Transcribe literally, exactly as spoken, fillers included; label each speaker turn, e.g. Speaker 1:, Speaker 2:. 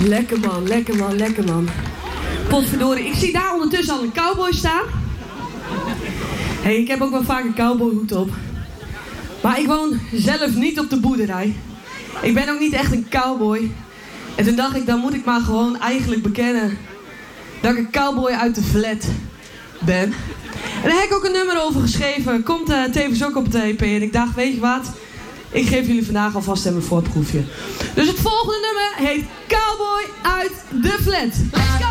Speaker 1: Lekker man, lekker man, lekker man. Potverdorie, ik zie daar ondertussen al een cowboy staan. Hé, hey, ik heb ook wel vaak een cowboyhoed op. Maar ik woon zelf niet op de boerderij. Ik ben ook niet echt een cowboy. En toen dacht ik, dan moet ik maar gewoon eigenlijk bekennen dat ik een cowboy uit de flat ben. En daar heb ik ook een nummer over geschreven. Komt uh, tevens ook op het E P. En ik dacht, weet je wat? Ik geef jullie vandaag alvast een voorproefje. Dus het volgende nummer heet Cowboy uit de flat. Let's go!